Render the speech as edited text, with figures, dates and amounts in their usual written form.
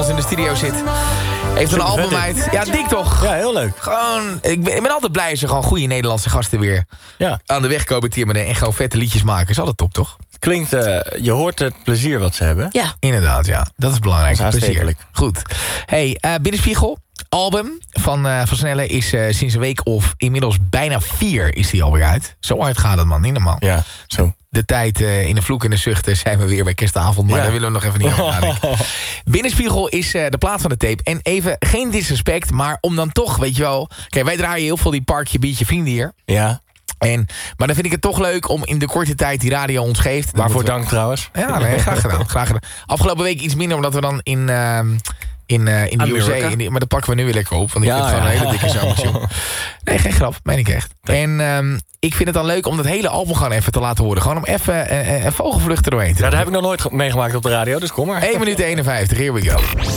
in de studio zit. Heeft een album uit. Ja, dik toch? Ja, heel leuk. Gewoon, ik ben altijd blij als er gewoon goede Nederlandse gasten weer aan de weg komen timmeren en gewoon vette liedjes maken. Is altijd top, toch? Klinkt, je hoort het plezier wat ze hebben. Ja, inderdaad, ja. Dat is belangrijk. Dat is plezier. Goed. Hey, Binnenspiegel, album van Snelle is sinds een week of inmiddels bijna 4 is die alweer uit. Zo hard gaat het, man. Niet normaal. Ja, zo. De tijd in de vloek en de zuchten zijn we weer bij kerstavond. Maar daar willen we nog even niet over nadenken. Binnenspiegel is de plaat van de tape. En even, geen disrespect, maar om dan toch, weet je wel... Kijk, wij draaien heel veel die Parkje Biertje Vrienden hier. Ja. Maar dan vind ik het toch leuk om in de korte tijd die radio ons geeft. Waarvoor dank trouwens. Ja, nee, graag gedaan. Afgelopen week iets minder, omdat we dan in de USA... maar dat pakken we nu weer lekker op. Want ik vind het gewoon een hele dikke zomershow. Nee, geen grap. Meen ik echt. En ik vind het dan leuk om dat hele album gewoon even te laten horen. Gewoon om even een vogelvlucht er doorheen te doen. Ja, dat heb ik nog nooit meegemaakt op de radio, dus kom maar. 1 minuut 51, here we go.